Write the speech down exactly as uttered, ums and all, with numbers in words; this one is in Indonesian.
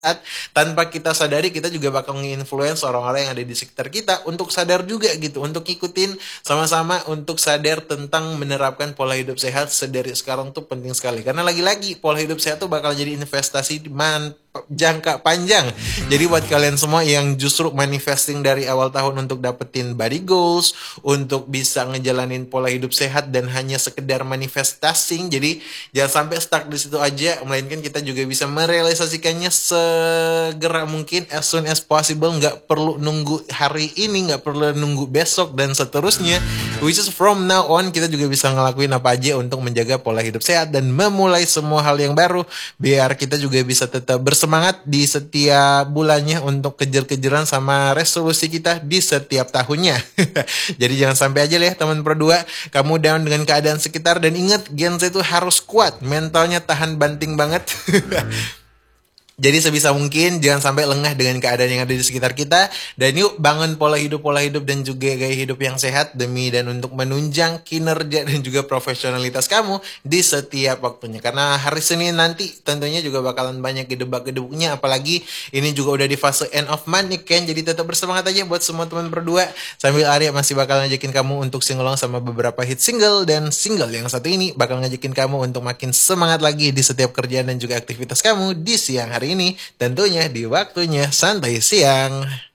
tanpa kita sadari kita juga bakal nge-influence orang-orang yang ada di sekitar kita untuk sadar juga gitu, untuk ngikutin sama-sama untuk sadar tentang menerapkan pola hidup sehat sedari sekarang tuh penting sekali. Karena lagi-lagi pola hidup sehat tuh bakal jadi investasi man jangka panjang. Jadi buat kalian semua yang justru manifesting dari awal tahun untuk dapetin body goals, untuk bisa ngejalanin pola hidup sehat dan hanya sekedar manifesting, jadi jangan sampai stuck di situ aja, melainkan kita juga bisa merealisasikannya segera mungkin, as soon as possible. Nggak perlu nunggu hari ini, nggak perlu nunggu besok dan seterusnya. Which is from now on kita juga bisa ngelakuin apa aja untuk menjaga pola hidup sehat dan memulai semua hal yang baru, biar kita juga bisa tetap bersemangat di setiap bulannya untuk kejar-kejaran sama resolusi kita di setiap tahunnya. Jadi jangan sampai aja lah teman Pro dua kamu down dengan keadaan sekitar, dan ingat Gen Z itu harus kuat, mentalnya tahan banting banget. Jadi sebisa mungkin jangan sampai lengah dengan keadaan yang ada di sekitar kita. Dan yuk bangun pola hidup-pola hidup dan juga gaya hidup yang sehat demi dan untuk menunjang kinerja dan juga profesionalitas kamu di setiap waktunya. Karena hari Senin nanti tentunya juga bakalan banyak gedebak-gedebuknya. Apalagi ini juga udah di fase end of month nih Ken. Jadi tetap bersemangat aja buat semua teman berdua. Sambil Arya masih bakal ngajakin kamu untuk singalong sama beberapa hit single. Dan single yang satu ini bakal ngajakin kamu untuk makin semangat lagi di setiap kerjaan dan juga aktivitas kamu di siang hari ini, tentunya di waktunya santai siang.